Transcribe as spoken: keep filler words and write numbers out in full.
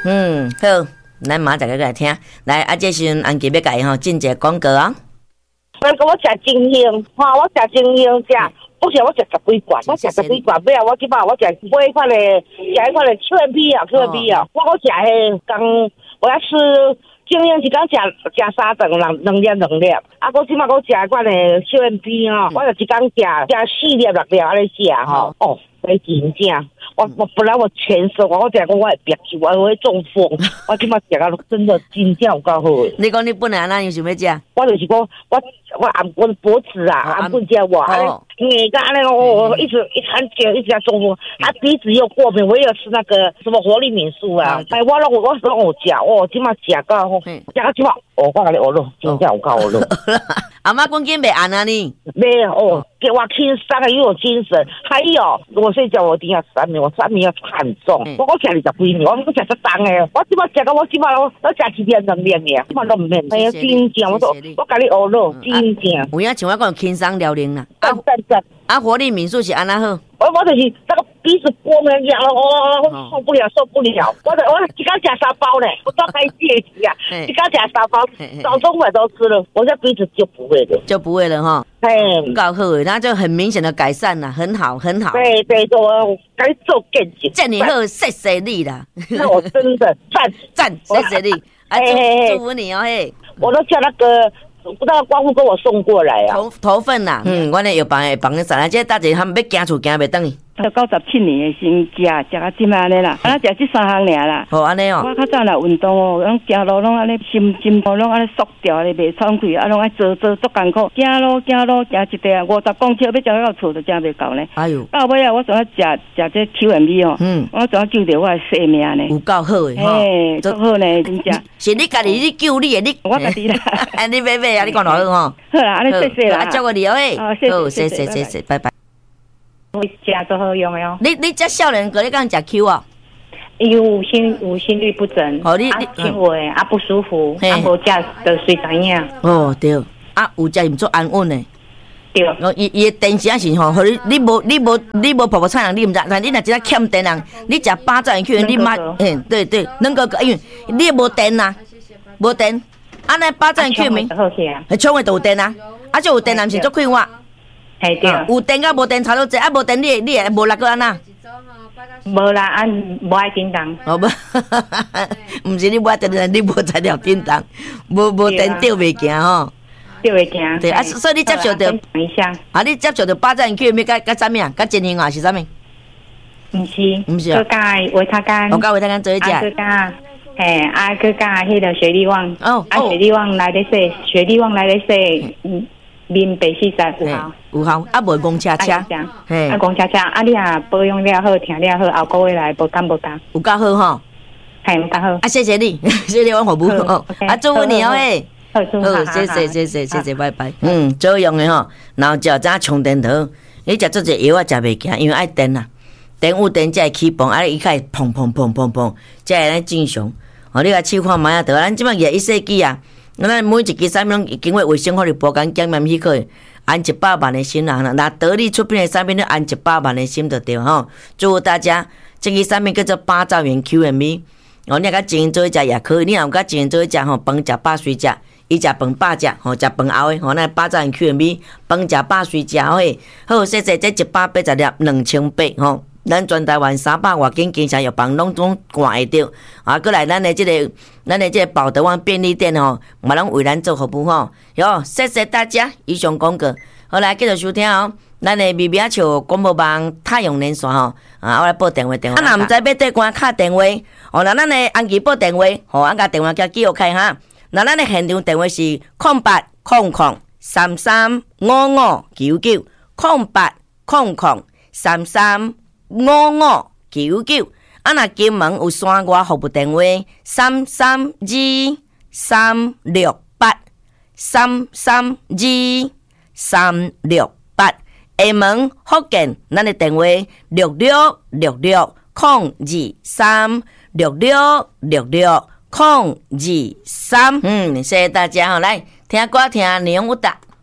嗯，好，咱马上再来听。来，啊，这时安吉要甲伊吼进一个广告啊。 咱讲我食精英，吼，我食精英食，我想我食十几罐，我食十几罐，尾啊，我即摆我食买迄款的，食迄款的 Q M P 啊 ，Q M P 啊，我我食迄刚我要吃。精英一工食食三顿，两两粒两粒。啊，我即摆我食迄款的 Q M P 吼，我就一工食食四粒六粒安尼食吼。哦，真正，我我本来我全身我我讲我会憋气，我会中风。我即摆食到真的真正有够好。 你讲你本来哪样想要食？ 我就是讲我我按我的脖子啊，按不接我，哎，你个那个我一直一喊叫一直在中风，啊鼻子又过敏，我也吃那个什么活力敏素啊，哎我让我我让我食，哦，即摆食到吼，食到即摆，哦我甲你学咯，真正有够学咯。 阿妈讲紧袂按啊你？ 没哦，给我轻松的又有精神，还有我睡觉我一定要三秒，我三秒要很重，我我吃二十几年，我我食得重的，我即摆食到我即摆我我食一粒两粒尔，即摆都唔免，哎呀真正我说我甲你学咯，真正。 有影像我讲轻松疗龄啦， 啊赞赞， 啊活力敏素是安那好？ 我我就是那个鼻子过敏痒了，我受不了受不了，我我一刚吃三包呢，我到开戒期啊，一刚吃三包，早中晚都吃了，我这鼻子就不会了， 就不会了哈。哎，够好诶，那就很明显的改善了，很好很好。 对对，我该做更紧， 这你好，谢谢你啦。 那我真的赞赞，谢谢你，啊祝祝福你哦嘿。 我都叫那个。那个光复跟我送过来啊， 头头份啦，嗯，我咧药房诶，房咧啥啦，即大姐他们要行厝行袂等去。 到九十七年诶先食，食到即安尼啦，啊，食即三项尔啦。 好安尼哦。 我较早来运动哦，拢行路拢安尼心心头拢安尼缩掉咧，袂喘气，啊，拢爱做做足艰苦。行路行路行一地五十公尺，要走到厝都真袂够呢。 哎呦， 到尾啊，我想要食食这 Q M P 哦，嗯，我想要救着我诶性命呢。 有够好诶， 嘿，足好呢，真正。 是你家己你救你诶，你我家己啦。 哎，你买买啊，你讲偌好吼。 好啦，安尼谢谢啦。 啊，照顾你哦嘿。 好，谢谢谢谢谢，拜拜。 我食都好用的哦。 你你这少年哥，你敢食 Q 啊？ 有心有心律不整， 哦，你你轻微啊不舒服，啊无食就随知影。 哦对，啊有食毋做安稳的。 对。 哦，伊伊电是啊是吼，互你你无你无你无婆婆菜人，你毋知，但你若真欠电人，你食八兆元 Q， 你妈，嘿，对对，能够因为你无电啊，无电，安尼八兆元 Q 咪，系创的有电啊，啊就有电人是做快活。 系对， 有电甲无电差多济，啊无电你你会无力个安那？ 无啦，啊无爱叮当。 哦不，毋是你无爱叮当，你无材料叮当，无无电吊袂行吼。 吊袂行。 对啊，所以你接受着一下。 啊，你接受着八兆元去咩？甲甲啥物啊？甲真英啊是啥物？ 毋是， 毋是啊。 佮加维他干。 我甲维他干做一食。 啊，佮加。嘿，啊，佮加迄个雪力旺。 哦。 啊，雪力旺来咧说，雪力旺来咧说，嗯。面白四十有效， 有效，啊无公车车， 嘿，啊公车车，啊你也保养了好，听了好，后个月来无干无干， 有够好吼， 系有够好， 啊谢谢你，谢谢我服务哦，啊祝福你哦诶， 好， 谢谢谢谢谢谢，拜拜，嗯，做用的吼，然后就早充电头，你食做者药啊食袂行，因为爱电啊，电有电才会起泵，啊伊开砰砰砰砰砰，才会来正常，哦你甲试看卖啊得，咱即摆廿一世纪啊。咱每一支产品拢经过卫生法律保监检验许可，安一百万的心啦，那得力出品的产品，你安一百万的心就对吼。祝福大家，这个产品叫做八兆元 Q M V， 哦，你甲钱做一食也可以，你若有甲钱做一食吼，饭食饱水食，伊食饭饱食，吼食饭后的吼，那八兆元 Q M V， 饭食饱水食嘿，好谢谢，这一百八十粒两千八吼。咱全台湾三百外间经销药房拢总看会到，啊，过来咱的这个，咱的这个宝德旺便利店吼，嘛拢为咱做服务吼。哟，谢谢大家，以上广告，好来继续收听哦。咱的微微笑广播网太阳连线吼，啊，我来报电话电话。啊，若毋知要对关卡电话，哦，那咱的安琪报电话，吼，俺甲电话叫记号开哈。那咱的现场电话是空八空空三三五五九九空八空空三三。五五九九，啊！若金门有山外服务电话三三二三六八三三二三六八，厦门福建咱的电话六六六六空二三六六六六空二三。嗯，谢谢大家哈，来听歌听内容有答。